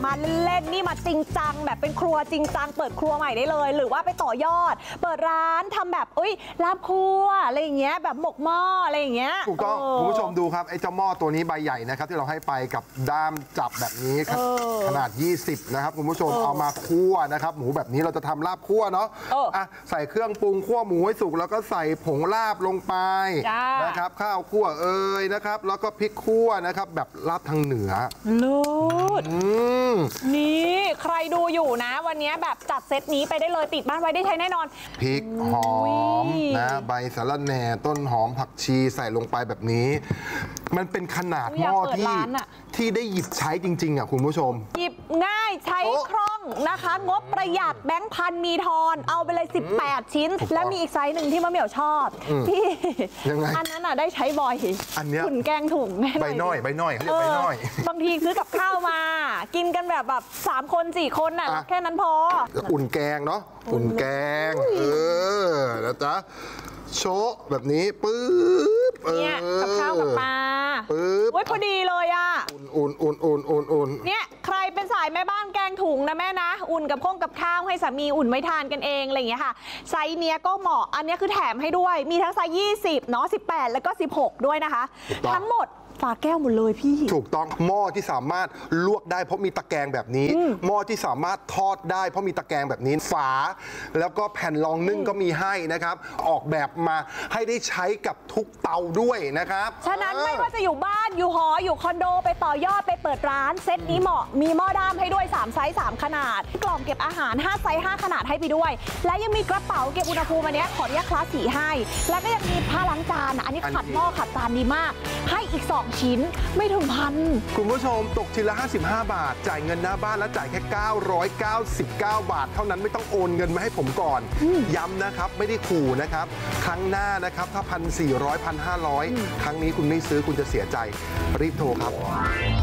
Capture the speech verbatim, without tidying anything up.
มาเล่นๆนี่มาจริงจังแบบเป็นครัวจริงจังเปิดครัวใหม่ได้เลยหรือว่าไปต่อยอดเปิดร้านทำแบบอุ้ยลาบครัวอะไรอย่างเงี้ยแบบหมกหม้ออะไรอย่างเงี้ยถูกต้องคุณผู้ชมดูครับไอ้เจ้าหม้อตัวนี้ใบใหญ่นะครับที่เราให้ไปกับด้ามจับแบบนี้ขนาดยี่สิบนะครับคุณผู้ชมเอามาคั่วนะครับหมูแบบนี้เราจะทำลาบคั่วเนาะอ่ะใส่เครื่องปรุงคั่วหมูให้สุกแล้วก็ใส่ผงลาบลงไปนะครับข้าวคั่วเอ่ยนะครับแล้วก็พริกคั่วนะครับแบบลาบทางเหนือเลิศนี่ใครดูอยู่นะวันนี้แบบจัดเซตนี้ไปได้เลยติดบ้านไว้ได้ใช้แน่นอนพริกหอมนะใบสะระแหน่ต้นหอมผักชีใส่ลงไปแบบนี้มันเป็นขนาดหม้อที่ที่ได้หยิบใช้จริงๆอ่ะคุณผู้ชมหยิบง่ายใช้คล่องนะคะงบประหยัดแบงค์พันมีทอนเอาไปเลยสิบแปดชิ้นแล้วมีอีกไซส์หนึ่งที่มะเหมี่ยวชอบที่อันนั้นอ่ะได้ใช้บ่อยอันเนี้ยขุ่นแกงถุงใบน้อยใบน้อยเขาเรียกใบน้อยบางทีซื้อกับข้าวมากินกันแบบแบบสามคนสี่คนน่ะแค่นั้นพออุ่นแกงเนาะอุ่นแกงเออแล้วจ้ะโชะแบบนี้ปึ๊บเนี่ยกับข้าวกับปลาปึ๊บโอ้ยพอดีเลยอ่ะอุ่นอุ่นอุ่นอุ่นอุ่นเนี่ยใครเป็นสายแม่บ้านแกงถุงนะแม่นะอุ่นกับข้องกับข้าวให้สามีอุ่นไว้ทานกันเองอะไรอย่างเงี้ยค่ะไซส์เนี้ยก็เหมาะอันนี้คือแถมให้ด้วยมีทั้งไซส์ยี่สิบเนาะสิบแปดแล้วก็สิบหกด้วยนะคะทั้งหมดฝาแก้วหมดเลยพี่ถูกต้องหม้อที่สามารถลวกได้เพราะมีตะแกรงแบบนี้หม้อที่สามารถทอดได้เพราะมีตะแกรงแบบนี้ฝาแล้วก็แผ่นรองนึ่งก็มีให้นะครับออกแบบมาให้ได้ใช้กับทุกเตาด้วยนะครับฉะนั้นไม่ว่าจะอยู่บ้านอยู่หออยู่คอนโดไปต่อยอดไปเปิดร้านเซตนี้เหมาะมีหม้อด้ามให้ด้วยสามไซส์สามขนาดกล่องเก็บอาหารห้าไซส์ห้าขนาดให้ไปด้วยและยังมีกระเป๋าเก็บอุณหภูมิอันนี้ขออนุญาตคลาสสีให้แล้วก็ยังมีผ้าล้างจานอันนี้ขัดหม้อขัดจานดีมากให้อีกสองชิ้นไม่ถึงพันคุณผู้ชมตกชิ้นละห้าสิบห้าบาทจ่ายเงินหน้าบ้านแล้วจ่ายแค่เก้าร้อยเก้าสิบเก้าบาทเท่านั้นไม่ต้องโอนเงินมาให้ผมก่อนย้ำนะครับไม่ได้ขู่นะครับครั้งหน้านะครับถ้าพันสี่ร้อยพันห้าร้อยครั้งนี้คุณไม่ซื้อคุณจะเสียใจรีบโทรครับ